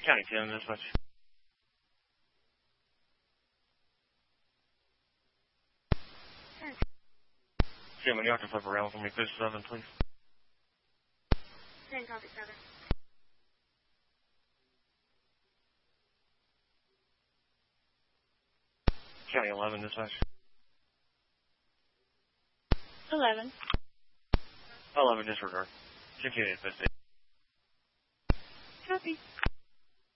County 10, dispatch. Jim, you have to flip around for me, push 7, please. 10, copy 7. County 11, dispatch. 11. 11, disregard. Continue to 50.